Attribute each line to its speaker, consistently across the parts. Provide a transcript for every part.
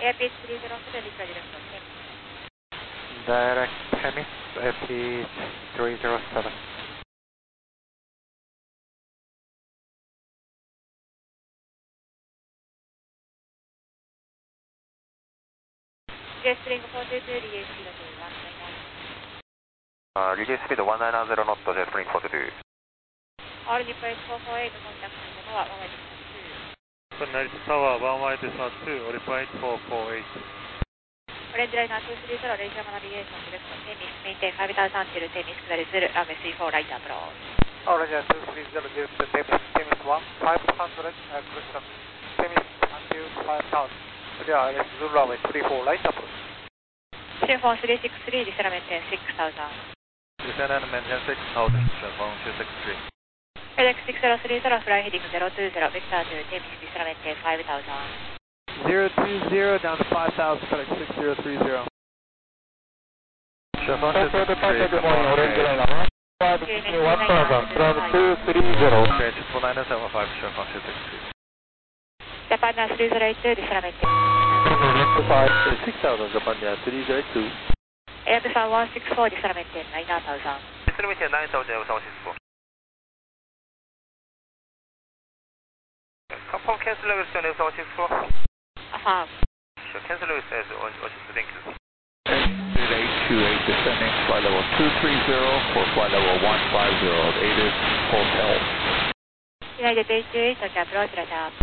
Speaker 1: Airbus 307 Victor Director
Speaker 2: Direct Temis, FP 307.
Speaker 1: Release Spring 422 Release Speed 199
Speaker 2: Release speed 190 knot, Jet Spring 42.
Speaker 1: All Nippon 448 contact Tower 1Y2
Speaker 3: Narita Tower 1Y Decimal 2, Orify 448.
Speaker 1: Orange Liner 230 Laser Navigation Director Temis Maintain 5000 till Temis Clear Zulu Runway 34 right approach
Speaker 4: Orange Liner 230 Director Temis 500 correction Temis until 5000 clear ILS Zulu Runway 34 right approach
Speaker 1: Telephone 363 Descent maintain 6000
Speaker 3: Descend and maintain 6000, Telephone 263.
Speaker 1: FedEx 6030 Fly heading 020 Vector to Temis Descent maintain 5000
Speaker 4: 020 down to 5000 FedEx 6030
Speaker 3: Telephone 263,
Speaker 4: good morning, Orange Liner 1000, climb 230
Speaker 3: Okay, 2975, Telephone 263.
Speaker 1: Japan 302 Descent maintain
Speaker 3: 6000, Japan 302.
Speaker 1: Airbus 164 Descent maintain 9000
Speaker 2: Descent maintain 9000, Airbus 164. Confirm cancel level to Airbus 164.
Speaker 1: Affirm
Speaker 2: Sure, cancel level to Airbus 164, thank you.
Speaker 5: 8828 descending flight level 230 for flight level 150 of Atis Hotel.
Speaker 1: United 88 to approach radar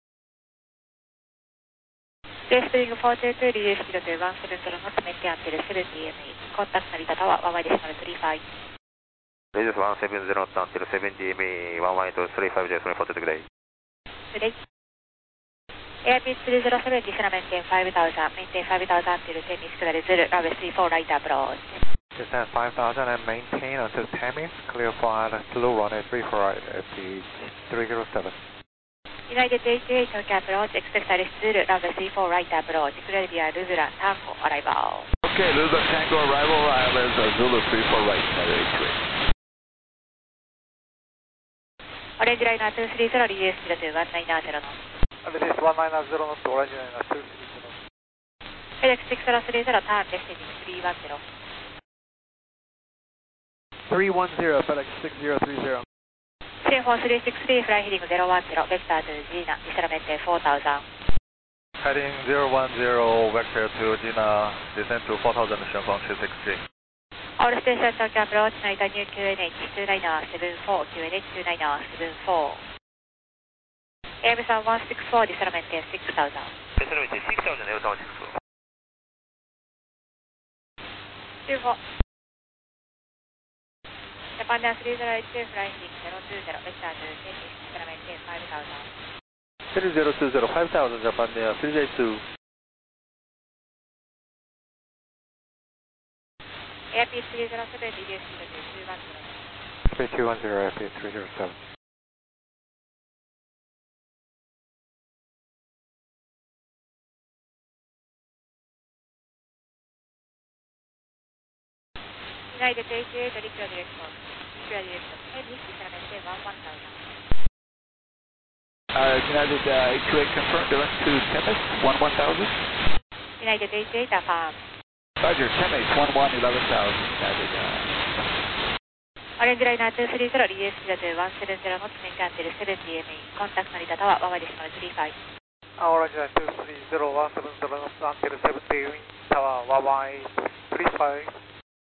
Speaker 1: Release Spring 422 Release Speed to 170 knots maintain until 70 ME Contact Narita Tower 1Y Decimal 35
Speaker 2: Radius 170 knot until 70 ME 1Y35 Jet Spring 42 today.
Speaker 1: Today Airbus 307 Descent maintain 5000 maintain 5000 till Temis Clear Zulu Runway 34 right approach
Speaker 2: Descend 5000 and maintain until Temis, clear for Zulu Runway 34 FP 307.
Speaker 1: United 88 Tokyo approach, expect ILS Zulu Runway 34 right approach, clear via Luzula Tango arrival.
Speaker 5: Okay, Luzon Tango arrival, ILS Zulu 34 right, Narita 88.
Speaker 1: Orange Liner 230 release speed to 190 knots.
Speaker 4: Release 190 knot, Orange Liner 230
Speaker 1: FedEx 6030 turn descending 310
Speaker 4: 310 FedEx 6030
Speaker 1: Telephone 363 fly heading 010 Vector to Gina, Descent maintain 4000
Speaker 3: Heading 010, vector to Gina, descend to 4000, Telephone 263.
Speaker 1: All station Tokyo approach, Narita New QNH 2974, QNH 2974 Airbus 164 Descent maintain 6000
Speaker 2: Descend maintain 6000, Airbus 164.
Speaker 1: Telephone Japan 302 fly heading 020 Vector to Temis, Descent maintain 5000
Speaker 3: 3020, 5000, Japan 382.
Speaker 1: Airbus 307 release speed to 210
Speaker 2: FP 210, FP 307.
Speaker 1: United 88 Liquid Director Temis, Descent maintain 11000
Speaker 5: United 88 confirmed, direct to Temis 11000.
Speaker 1: United 88 affirm
Speaker 5: Roger, Temis 111,000, United.
Speaker 1: Orange Liner 230 release speed to 170 knots maintain until 70 ME Contact Narita Tower 1Y Decimal 35
Speaker 4: Orange Line 230 170 knots until 70 Tower 1Y35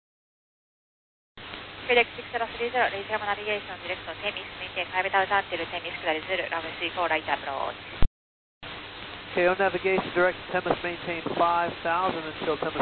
Speaker 1: FedEx 6030 Laser Navigation Director Temis maintain 5000 till Temis Clear Zulu Runway 34 right approach
Speaker 4: KO navigation direct Temis maintain 5000 until Temis